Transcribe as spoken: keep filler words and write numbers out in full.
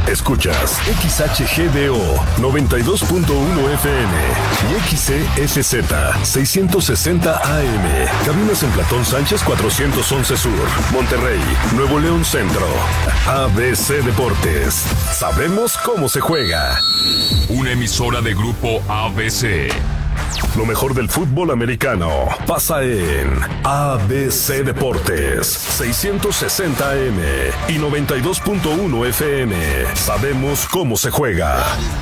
Escuchas X H G D O noventa y dos punto uno F M y X C F Z seiscientos sesenta A M. Cabinas en Platón Sánchez cuatrocientos once Sur, Monterrey, Nuevo León Centro. A B C Deportes. Sabemos cómo se juega. Una emisora de Grupo A B C. Lo mejor del fútbol americano pasa en A B C Deportes, seiscientos sesenta A M y noventa y dos punto uno F M. Sabemos cómo se juega.